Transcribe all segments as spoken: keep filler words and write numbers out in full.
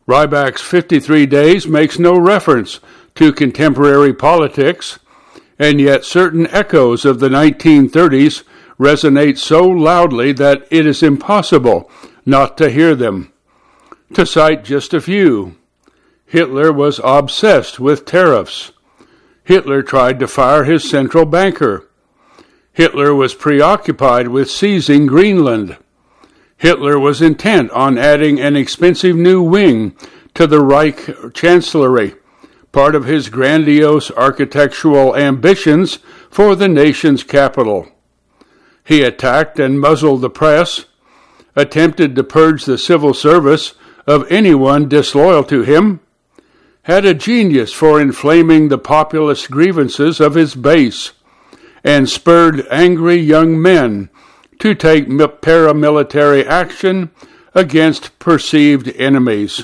Rybak's fifty-three Days makes no reference to contemporary politics, and yet certain echoes of the nineteen thirties resonate so loudly that it is impossible not to hear them. To cite just a few, Hitler was obsessed with tariffs. Hitler tried to fire his central banker. Hitler was preoccupied with seizing Greenland. Hitler was intent on adding an expensive new wing to the Reich Chancellery, part of his grandiose architectural ambitions for the nation's capital. He attacked and muzzled the press, attempted to purge the civil service of anyone disloyal to him, had a genius for inflaming the populist grievances of his base, and spurred angry young men to take paramilitary action against perceived enemies.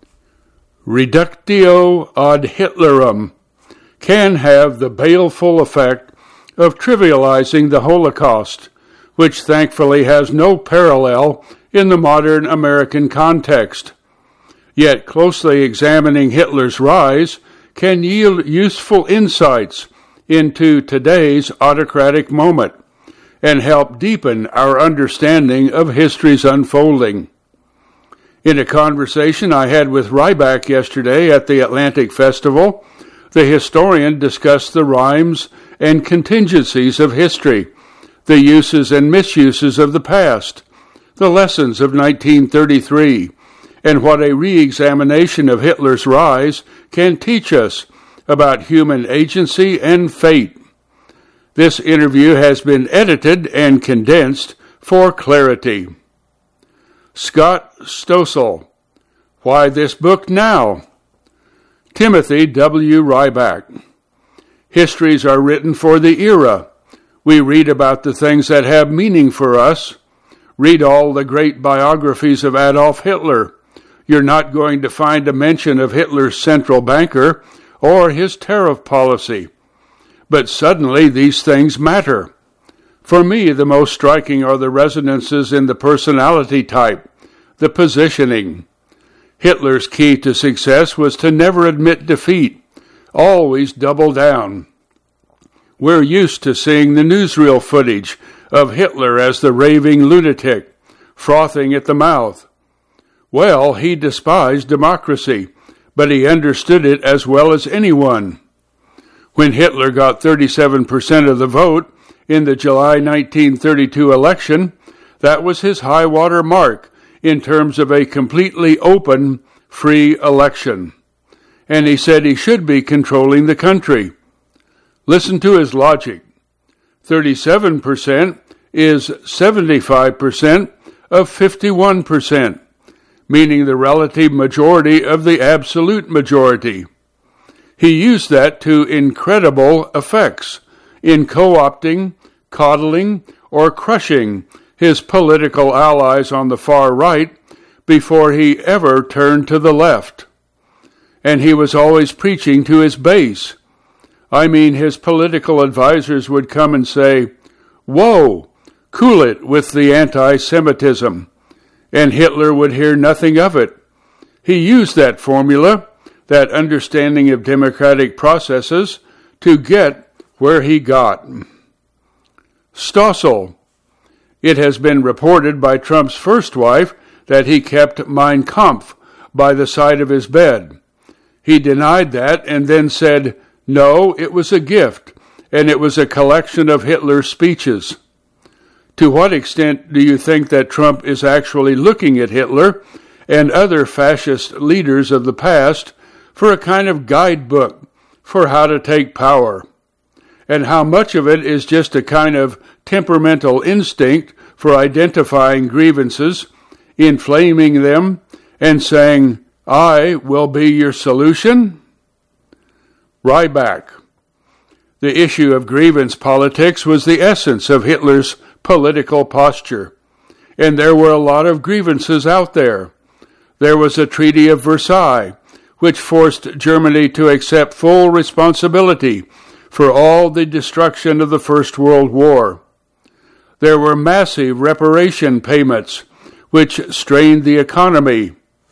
Reductio ad Hitlerum can have the baleful effect of trivializing the Holocaust, which thankfully has no parallel in the modern American context. Yet closely examining Hitler's rise can yield useful insights into today's autocratic moment and help deepen our understanding of history's unfolding. In a conversation I had with Rybak yesterday at the Atlantic Festival, the historian discussed the rhymes and contingencies of history, the uses and misuses of the past, the lessons of nineteen thirty-three, and what a re-examination of Hitler's rise can teach us about human agency and fate. This interview has been edited and condensed for clarity. Scott Stossel, why this book now? Timothy W. Rybak. Histories are written for the era. We read about the things that have meaning for us. Read all the great biographies of Adolf Hitler. You're not going to find a mention of Hitler's central banker or his tariff policy. But suddenly these things matter. For me, the most striking are the resonances in the personality type, the positioning. Hitler's key to success was to never admit defeat, always double down. We're used to seeing the newsreel footage of Hitler as the raving lunatic, frothing at the mouth. Well, he despised democracy, but he understood it as well as anyone. When Hitler got thirty-seven percent of the vote in the July nineteen thirty-two election, that was his high-water mark in terms of a completely open, free election. And he said he should be controlling the country. Listen to his logic. thirty-seven percent is seventy-five percent of fifty-one percent, meaning the relative majority of the absolute majority. He used that to incredible effects in co-opting, coddling, or crushing his political allies on the far right before he ever turned to the left. And he was always preaching to his base. I mean, his political advisors would come and say, "Whoa, cool it with the anti-Semitism." And Hitler would hear nothing of it. He used that formula, that understanding of democratic processes, to get where he got. Stossel. It has been reported by Trump's first wife that he kept Mein Kampf by the side of his bed. He denied that and then said, no, it was a gift, and it was a collection of Hitler's speeches. To what extent do you think that Trump is actually looking at Hitler and other fascist leaders of the past for a kind of guidebook for how to take power? And how much of it is just a kind of temperamental instinct for identifying grievances, inflaming them, and saying, I will be your solution? Rybak. The issue of grievance politics was the essence of Hitler's political posture. And there were a lot of grievances out there. There was a Treaty of Versailles, which forced Germany to accept full responsibility for all the destruction of the First World War. There were massive reparation payments, which strained the economy.